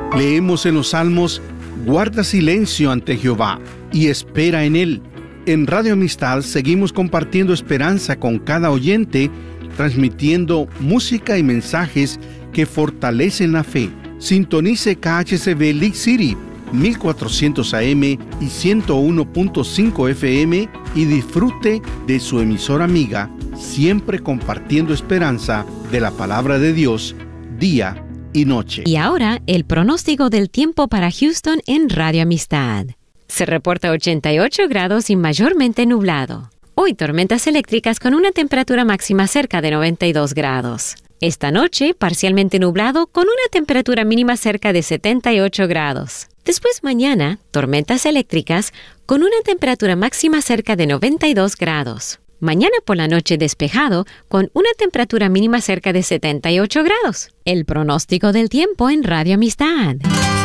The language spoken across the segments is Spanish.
Leemos en los Salmos: guarda silencio ante Jehová y espera en Él. En Radio Amistad seguimos compartiendo esperanza con cada oyente, transmitiendo música y mensajes que fortalecen la fe. Sintonice KHCB League City, 1400 AM y 101.5 FM y disfrute de su emisora amiga, siempre compartiendo esperanza de la palabra de Dios, día y noche. Y ahora, el pronóstico del tiempo para Houston en Radio Amistad. Se reporta 88 grados y mayormente nublado. Hoy tormentas eléctricas con una temperatura máxima cerca de 92 grados. Esta noche, parcialmente nublado con una temperatura mínima cerca de 78 grados. Después mañana, tormentas eléctricas con una temperatura máxima cerca de 92 grados. Mañana por la noche despejado con una temperatura mínima cerca de 78 grados. El pronóstico del tiempo en Radio Amistad.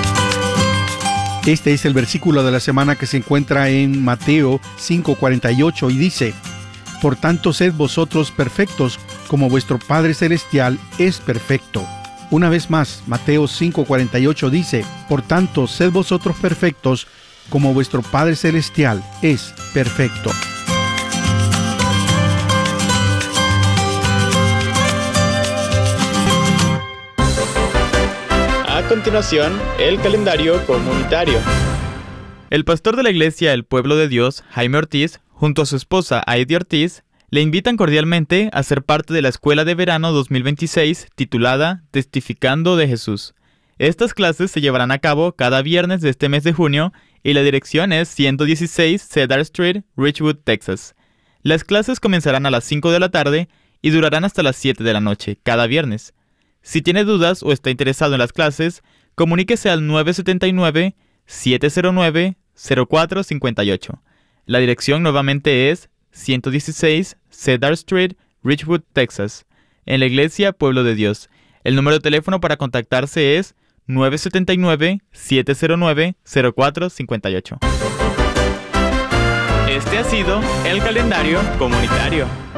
Este es el versículo de la semana que se encuentra en Mateo 5:48 y dice: por tanto, sed vosotros perfectos, como vuestro Padre Celestial es perfecto. Una vez más, Mateo 5:48 dice: por tanto, sed vosotros perfectos, como vuestro Padre Celestial es perfecto. A continuación, el calendario comunitario. El pastor de la iglesia El Pueblo de Dios, Jaime Ortiz, junto a su esposa Heidi Ortiz, le invitan cordialmente a ser parte de la Escuela de Verano 2026 titulada Testificando de Jesús. Estas clases se llevarán a cabo cada viernes de este mes de junio y la dirección es 116 Cedar Street, Richwood, Texas. Las clases comenzarán a las 5 de la tarde y durarán hasta las 7 de la noche, cada viernes. Si tiene dudas o está interesado en las clases, comuníquese al 979-709-0458. La dirección nuevamente es 116 Cedar Street, Richwood, Texas, en la iglesia Pueblo de Dios. El número de teléfono para contactarse es 979-709-0458. Este ha sido el calendario comunitario.